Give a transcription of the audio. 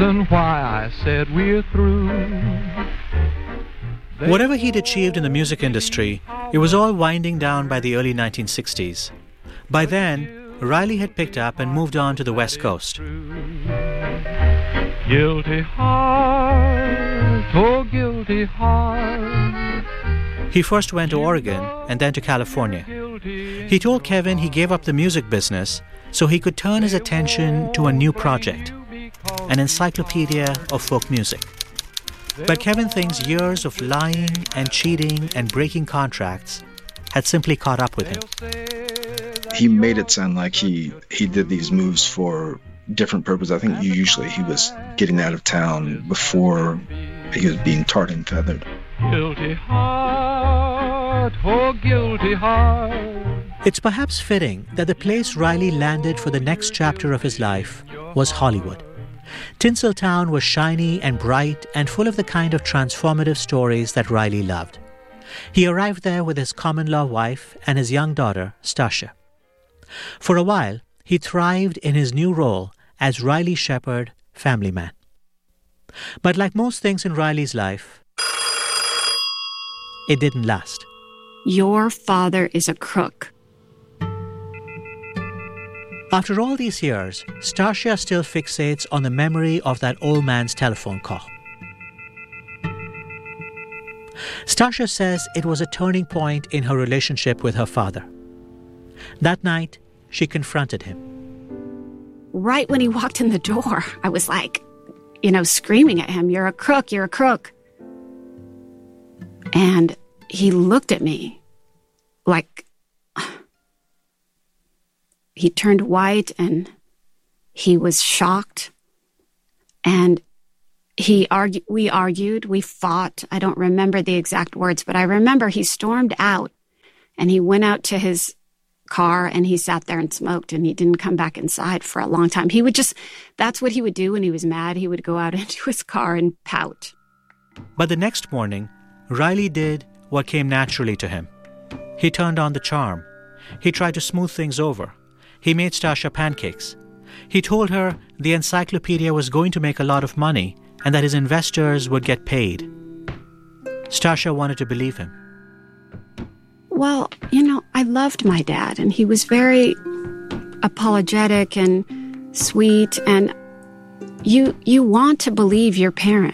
reason why I said we're through. Whatever he'd achieved in the music industry, it was all winding down by the early 1960s. By then, Riley had picked up and moved on to the West Coast. Guilty heart, oh guilty heart. He first went to Oregon and then to California. He told Kevin he gave up the music business so he could turn his attention to a new project, an encyclopedia of folk music. But Kevin thinks years of lying and cheating and breaking contracts had simply caught up with him. He made it sound like he did these moves for different purposes. I think usually he was getting out of town before he was being tarred and feathered. Guilty heart, oh guilty heart. It's perhaps fitting that the place Riley landed for the next chapter of his life was Hollywood. Tinseltown was shiny and bright and full of the kind of transformative stories that Riley loved. He arrived there with his common-law wife and his young daughter, Stacia. For a while, he thrived in his new role as Riley Shepard, family man. But like most things in Riley's life, it didn't last. Your father is a crook. After all these years, Stacia still fixates on the memory of that old man's telephone call. Stacia says it was a turning point in her relationship with her father. That night, she confronted him. Right when he walked in the door, I was like, screaming at him, "You're a crook, you're a crook." And he looked at me like he turned white and he was shocked. And we argued, we fought. I don't remember the exact words, but I remember he stormed out and he went out to his car and he sat there and smoked and he didn't come back inside for a long time. That's what he would do when he was mad. He would go out into his car and pout. But the next morning, Riley did what came naturally to him. He turned on the charm. He tried to smooth things over. He made Stacia pancakes. He told her the encyclopedia was going to make a lot of money and that his investors would get paid. Stacia wanted to believe him. Well, I loved my dad, and he was very apologetic and sweet, and you want to believe your parents.